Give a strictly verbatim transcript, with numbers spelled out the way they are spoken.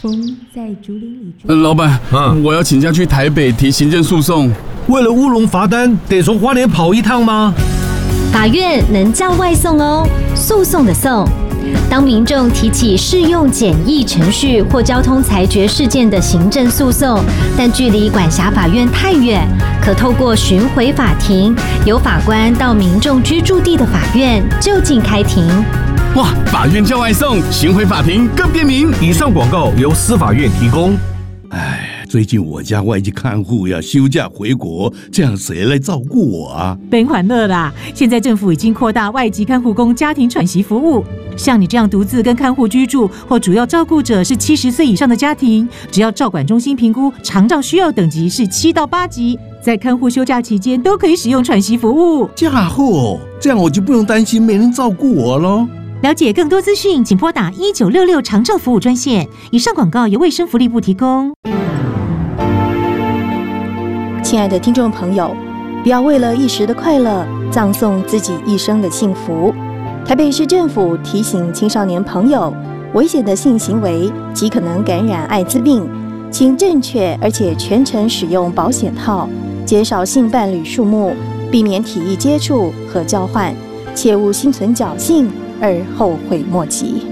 风在竹林里追。 呃、老板，嗯，我要请假去台北提行政诉讼。 为了乌龙罚单，得从花莲跑一趟吗？ 法院能叫外送哦，诉讼的讼。当民众提起适用简易程序或交通裁决事件的行政诉讼，但距离管辖法院太远，可透过巡回法庭，由法官到民众居住地的法院就近开庭。 哇，法院叫外送，巡回法庭更便民。 以上广告由司法院提供。 哎，最近我家外籍看护要休假回国，这样谁来照顾我啊？ 别欢乐啦！现在政府已经扩大外籍看护工家庭喘息服务，像你这样独自跟看护居住，或主要照顾者是七十岁以上的家庭，只要照管中心评估长照需要等级是七到八级，在看护休假期间都可以使用喘息服务。 家伙，这样我就不用担心没人照顾我咯。 了解更多资讯，请拨打一九六六长照服务专线。以上广告由卫生福利部提供。 亲爱的听众朋友，不要为了一时的快乐葬送自己一生的幸福。台北市政府提醒青少年朋友，危险的性行为极可能感染艾滋病，请正确而且全程使用保险套，减少性伴侣数目，避免体液接触和交换，切勿心存侥幸而后悔莫及。